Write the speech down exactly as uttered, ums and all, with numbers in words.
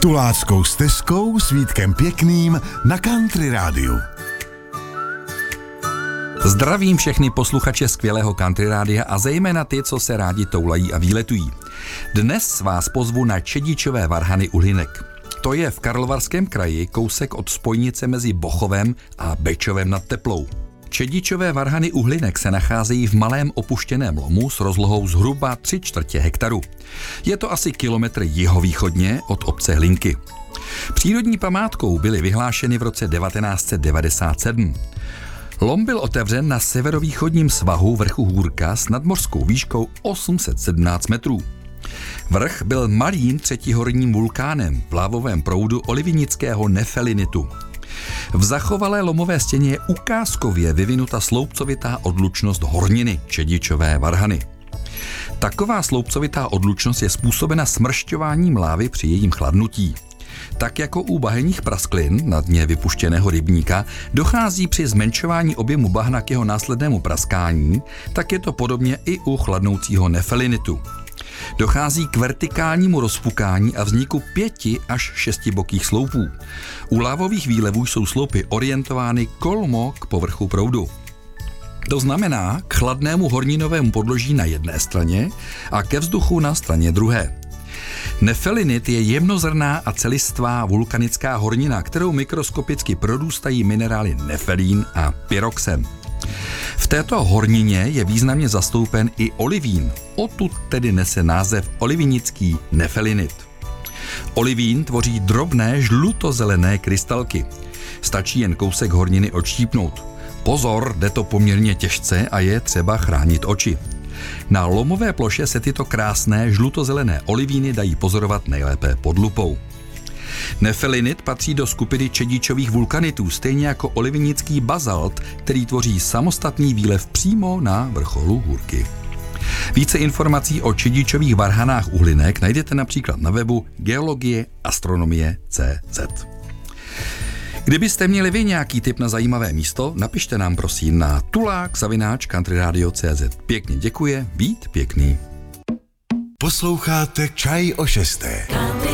Tuláckou stezkou s Vítkem Pěkným na Country Rádiu. Zdravím všechny posluchače skvělého Country Rádia a zejména ty, co se rádi toulají a výletují. Dnes vás pozvu na Čedičové varhany u Hlinek. To je v Karlovarském kraji kousek od spojnice mezi Bochovem a Bečovem nad Teplou. Čedičové varhany u Hlinek se nacházejí v malém opuštěném lomu s rozlohou zhruba tři čtvrtě hektaru. Je to asi kilometr jihovýchodně od obce Hlinky. Přírodní památkou byly vyhlášeny v roce devatenáct set devadesát sedm. Lom byl otevřen na severovýchodním svahu vrchu Hůrka s nadmořskou výškou osm set sedmnáct metrů. Vrch byl malým třetihorním vulkánem v lávovém proudu olivinického nefelinitu. V zachovalé lomové stěně je ukázkově vyvinuta sloupcovitá odlučnost horniny Čedičové varhany. Taková sloupcovitá odlučnost je způsobena smršťováním lávy při jejím chladnutí. Tak jako u bahenních prasklin na dně vypuštěného rybníka dochází při zmenšování objemu bahna k jeho následnému praskání, tak je to podobně i u chladnoucího nefelinitu. Dochází k vertikálnímu rozpukání a vzniku pěti až šestibokých sloupů. U lávových výlevů jsou sloupy orientovány kolmo k povrchu proudu. To znamená k chladnému horninovému podloží na jedné straně a ke vzduchu na straně druhé. Nefelinit je jemnozrnná a celistvá vulkanická hornina, kterou mikroskopicky prorůstají minerály nefelín a pyroxen. V této hornině je významně zastoupen i olivín, odtud tedy nese název olivinický nefelinit. Olivín tvoří drobné žlutozelené krystalky. Stačí jen kousek horniny odštípnout. Pozor, jde to poměrně těžce a je třeba chránit oči. Na lomové ploše se tyto krásné žlutozelené olivíny dají pozorovat nejlépe pod lupou. Nefelinit patří do skupiny čedičových vulkanitů, stejně jako olivinický bazalt, který tvoří samostatný výlev přímo na vrcholu Hůrky. Více informací o čedičových varhanách u Hlinek najdete například na webu geologie astronomie tečka cé zet. Kdybyste měli vy nějaký tip na zajímavé místo, napište nám prosím na tulák zavináč countryradio tečka cé zet. Pěkně děkuje, Vít Pěkný. Posloucháte Čaj o šesté.